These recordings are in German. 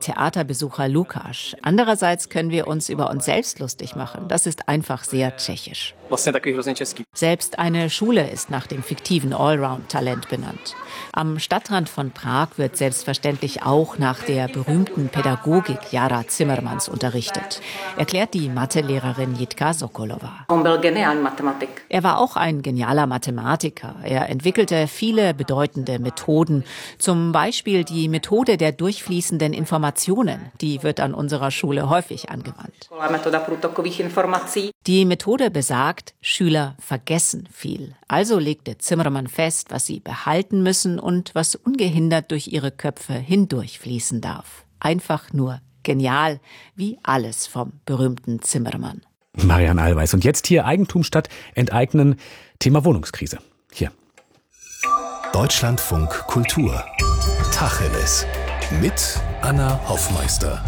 Theaterbesucher Lukáš. Andererseits können wir uns über uns selbst lustig machen. Das ist einfach sehr tschechisch. Selbst eine Schule ist nach dem fiktiven Allround-Talent benannt. Am Stadtrand von Prag wird selbstverständlich auch nach der berühmten Pädagogik Jara Zimmermanns unterrichtet, erklärt die Mathelehrerin Jitka Sokolova. Er war auch ein genialer Mathematiker. Er entwickelte viele bedeutende Methoden. Zum Beispiel die Methode der durchfließenden Informationen. Die wird an unserer Schule häufig angewandt. Die Methode besagt, Schüler vergessen viel. Also legte Zimmermann fest, was sie behalten müssen und was ungehindert durch ihre Köpfe hindurchfließen darf. Einfach nur genial, wie alles vom berühmten Zimmermann. Marianne Allweis. Und jetzt hier Eigentum statt Enteignen. Thema Wohnungskrise. Hier. Deutschlandfunk Kultur. Tacheles. Mit Anna Hoffmeister.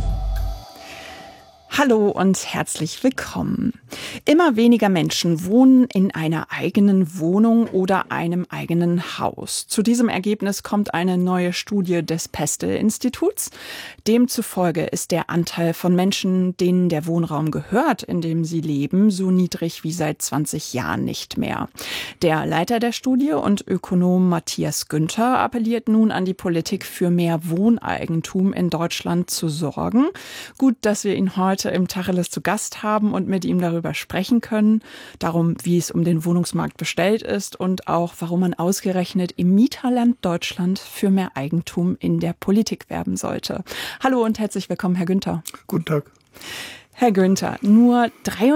Hallo und herzlich willkommen. Immer weniger Menschen wohnen in einer eigenen Wohnung oder einem eigenen Haus. Zu diesem Ergebnis kommt eine neue Studie des Pestel-Instituts. Demzufolge ist der Anteil von Menschen, denen der Wohnraum gehört, in dem sie leben, so niedrig wie seit 20 Jahren nicht mehr. Der Leiter der Studie und Ökonom Matthias Günther appelliert nun an die Politik, für mehr Wohneigentum in Deutschland zu sorgen. Gut, dass wir ihn heute im Tacheles zu Gast haben und mit ihm darüber sprechen können, darum, wie es um den Wohnungsmarkt bestellt ist und auch, warum man ausgerechnet im Mieterland Deutschland für mehr Eigentum in der Politik werben sollte. Hallo und herzlich willkommen, Herr Günther. Guten Tag. Herr Günther, nur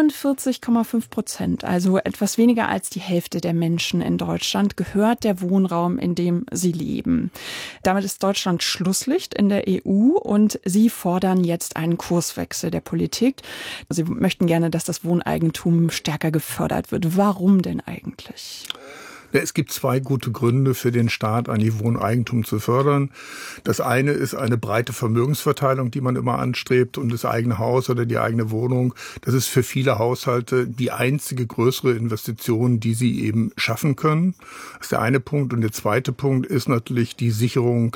43,5%, also etwas weniger als die Hälfte der Menschen in Deutschland, gehört der Wohnraum, in dem sie leben. Damit ist Deutschland Schlusslicht in der EU und Sie fordern jetzt einen Kurswechsel der Politik. Sie möchten gerne, dass das Wohneigentum stärker gefördert wird. Warum denn eigentlich? Ja, es gibt zwei gute Gründe für den Staat, eigentlich Wohneigentum zu fördern. Das eine ist eine breite Vermögensverteilung, die man immer anstrebt, und das eigene Haus oder die eigene Wohnung. Das ist für viele Haushalte die einzige größere Investition, die sie eben schaffen können. Das ist der eine Punkt. Und der zweite Punkt ist natürlich die Sicherung,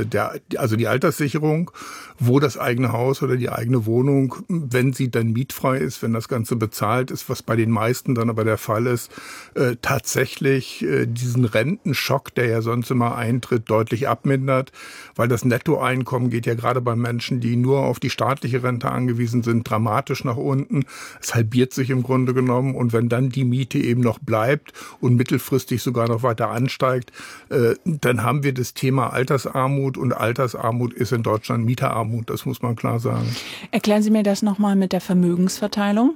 also die Alterssicherung, wo das eigene Haus oder die eigene Wohnung, wenn sie dann mietfrei ist, wenn das Ganze bezahlt ist, was bei den meisten dann aber der Fall ist, tatsächlich diesen Rentenschock, der ja sonst immer eintritt, deutlich abmindert, weil das Nettoeinkommen geht ja gerade bei Menschen, die nur auf die staatliche Rente angewiesen sind, dramatisch nach unten. Es halbiert sich im Grunde genommen, und wenn dann die Miete eben noch bleibt und mittelfristig sogar noch weiter ansteigt, dann haben wir das Thema Altersarmut, und Altersarmut ist in Deutschland Mieterarmut, das muss man klar sagen. Erklären Sie mir das nochmal mit der Vermögensverteilung.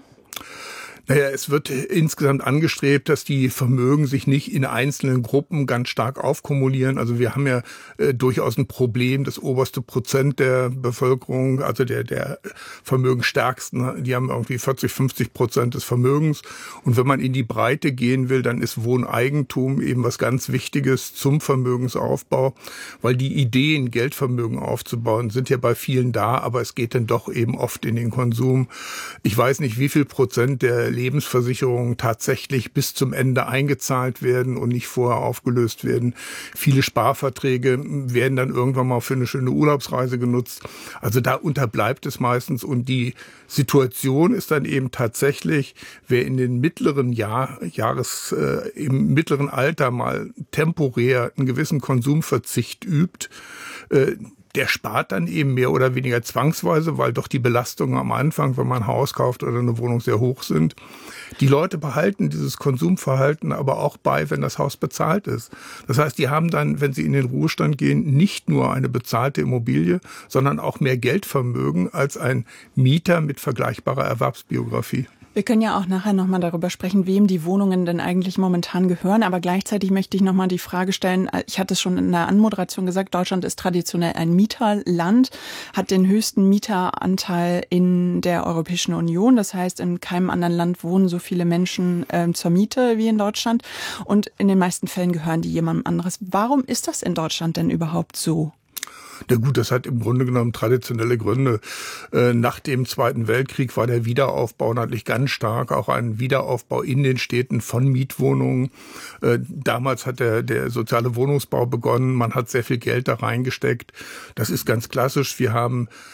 Naja, es wird insgesamt angestrebt, dass die Vermögen sich nicht in einzelnen Gruppen ganz stark aufkumulieren. Also wir haben ja durchaus ein Problem, das oberste Prozent der Bevölkerung, also der Vermögensstärksten, die haben irgendwie 40-50% des Vermögens. Und wenn man in die Breite gehen will, dann ist Wohneigentum eben was ganz Wichtiges zum Vermögensaufbau, weil die Ideen, Geldvermögen aufzubauen, sind ja bei vielen da, aber es geht dann doch eben oft in den Konsum. Ich weiß nicht, wie viel Prozent der Lebensversicherungen tatsächlich bis zum Ende eingezahlt werden und nicht vorher aufgelöst werden. Viele Sparverträge werden dann irgendwann mal für eine schöne Urlaubsreise genutzt. Also da unterbleibt es meistens, und die Situation ist dann eben tatsächlich, wer in den mittleren im mittleren Alter mal temporär einen gewissen Konsumverzicht übt, der spart dann eben mehr oder weniger zwangsweise, weil doch die Belastungen am Anfang, wenn man ein Haus kauft oder eine Wohnung, sehr hoch sind. Die Leute behalten dieses Konsumverhalten aber auch bei, wenn das Haus bezahlt ist. Das heißt, die haben dann, wenn sie in den Ruhestand gehen, nicht nur eine bezahlte Immobilie, sondern auch mehr Geldvermögen als ein Mieter mit vergleichbarer Erwerbsbiografie. Wir können ja auch nachher nochmal darüber sprechen, wem die Wohnungen denn eigentlich momentan gehören. Aber gleichzeitig möchte ich nochmal die Frage stellen, ich hatte es schon in der Anmoderation gesagt, Deutschland ist traditionell ein Mieterland, hat den höchsten Mieteranteil in der Europäischen Union. Das heißt, in keinem anderen Land wohnen so viele Menschen zur Miete wie in Deutschland. Und in den meisten Fällen gehören die jemandem anderes. Warum ist das in Deutschland denn überhaupt so? Na gut, das hat im Grunde genommen traditionelle Gründe. Nach dem Zweiten Weltkrieg war der Wiederaufbau natürlich ganz stark, auch ein Wiederaufbau in den Städten von Mietwohnungen. Damals hat der soziale Wohnungsbau begonnen, man hat sehr viel Geld da reingesteckt. Das ist ganz klassisch. Wir haben